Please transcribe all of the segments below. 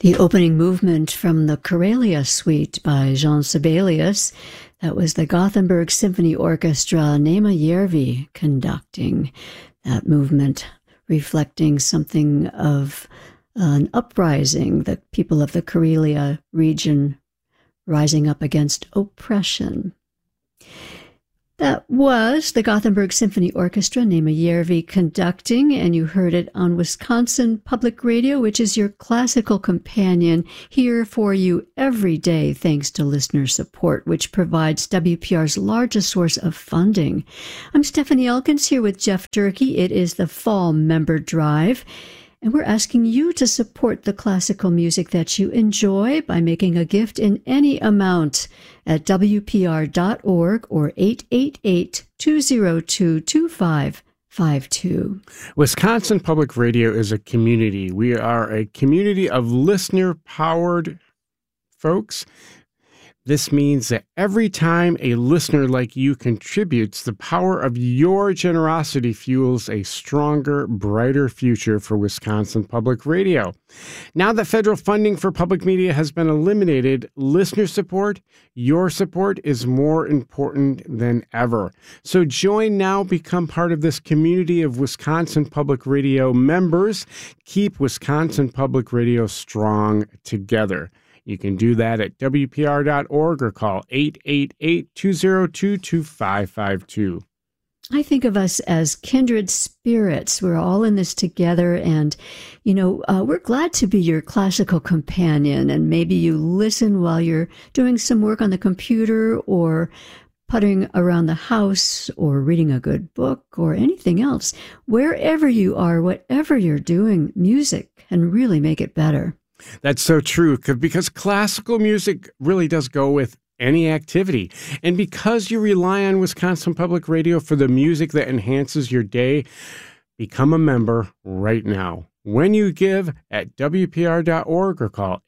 The opening movement from the Karelia Suite by Jean Sibelius, that was the Gothenburg Symphony Orchestra, Nema Järvi conducting that movement, reflecting something of an uprising, the people of the Karelia region rising up against oppression. That was the Gothenburg Symphony Orchestra, Nema Järvi conducting, and you heard it on Wisconsin Public Radio, which is your classical companion here for you every day, thanks to listener support, which provides WPR's largest source of funding. I'm Stephanie Elkins here with Jeff Durkee. It is the Fall Member Drive, and we're asking you to support the classical music that you enjoy by making a gift in any amount at WPR.org or 888-202-2552. Wisconsin Public Radio is a community. We are a community of listener-powered folks. This means that every time a listener like you contributes, the power of your generosity fuels a stronger, brighter future for Wisconsin Public Radio. Now that federal funding for public media has been eliminated, listener support, your support, is more important than ever. So join now, become part of this community of Wisconsin Public Radio members. Keep Wisconsin Public Radio strong together. You can do that at WPR.org or call 888-202-2552. I think of us as kindred spirits. We're all in this together, and, we're glad to be your classical companion, and maybe you listen while you're doing some work on the computer or puttering around the house or reading a good book or anything else. Wherever you are, whatever you're doing, music can really make it better. That's so true, because classical music really does go with any activity. And because you rely on Wisconsin Public Radio for the music that enhances your day, become a member right now. When you give at WPR.org or call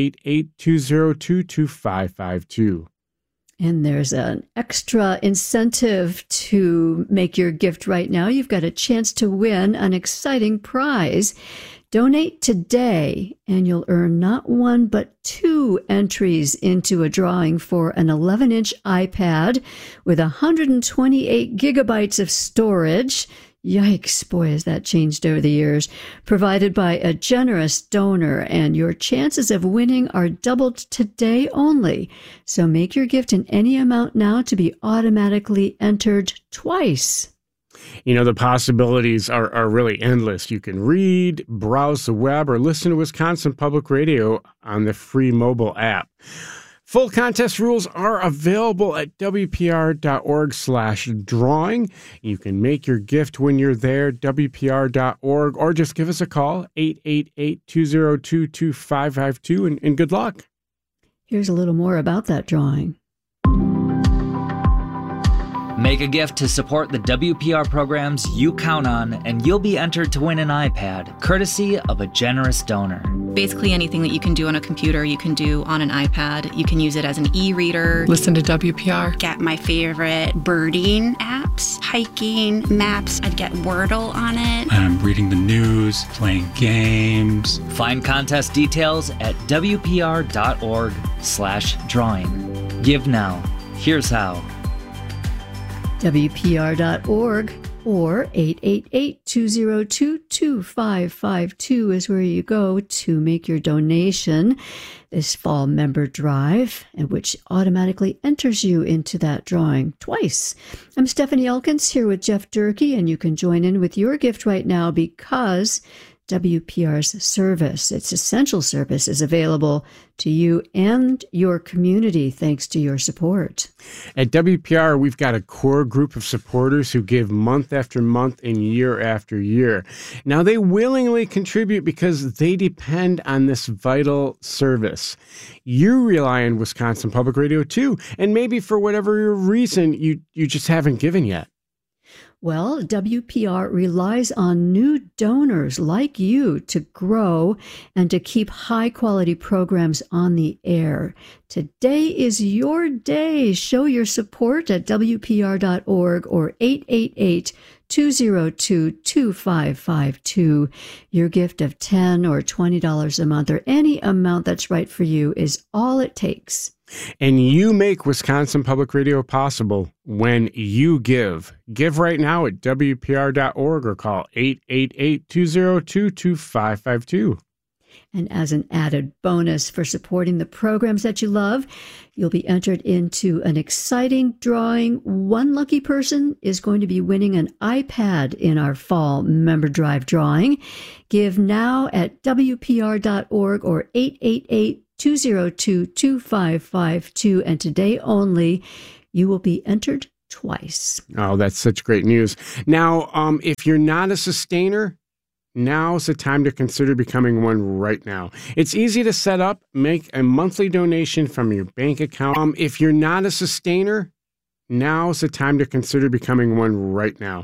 888-202-2552. And there's an extra incentive to make your gift right now. You've got a chance to win an exciting prize. Donate today, and you'll earn not one, but 2 entries into a drawing for an 11-inch iPad with 128 gigabytes of storage. Yikes, boy, has that changed over the years. Provided by a generous donor, and your chances of winning are doubled today only. So make your gift in any amount now to be automatically entered twice. The possibilities are really endless. You can read, browse the web, or listen to Wisconsin Public Radio on the free mobile app. Full contest rules are available at WPR.org/drawing. You can make your gift when you're there, WPR.org, or just give us a call, 888-202-2552, and good luck. Here's a little more about that drawing. Make a gift to support the WPR programs you count on, and you'll be entered to win an iPad, courtesy of a generous donor. Basically anything that you can do on a computer, you can do on an iPad. You can use it as an e-reader. Listen to WPR. Get my favorite birding apps, hiking, maps. I'd get Wordle on it. I'm reading the news, playing games. Find contest details at WPR.org/drawing. Give now. Here's how. WPR.org or 888-202-2552 is where you go to make your donation this fall member drive, and which automatically enters you into that drawing twice. I'm Stephanie Elkins here with Jeff Durkee, and you can join in with your gift right now because WPR's service, its essential service, is available to you and your community thanks to your support. At WPR, we've got a core group of supporters who give month after month and year after year. Now, they willingly contribute because they depend on this vital service. You rely on Wisconsin Public Radio too, and maybe for whatever reason, you just haven't given yet. Well, WPR relies on new donors like you to grow and to keep high-quality programs on the air. Today is your day. Show your support at WPR.org or 888 888-202-2552. Your gift of $10 or $20 a month or any amount that's right for you is all it takes. And you make Wisconsin Public Radio possible when you give. Give right now at WPR.org or call 888-202-2552. And as an added bonus for supporting the programs that you love, you'll be entered into an exciting drawing. One lucky person is going to be winning an iPad in our fall member drive drawing. Give now at WPR.org or 888-202-2552. And today only, you will be entered twice. Oh, that's such great news. Now, if you're not a sustainer, now's the time to consider becoming one right now. It's easy to set up. Make a monthly donation from your bank account. If you're not a sustainer, now's the time to consider becoming one right now.